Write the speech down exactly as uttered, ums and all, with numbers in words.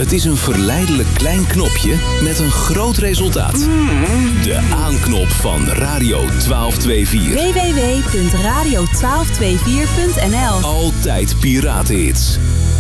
Het is een verleidelijk klein knopje met een groot resultaat. De aanknop van Radio twaalf tweeënveertig. w w w punt radio twaalf tweeënveertig punt n l. Altijd piratenhits.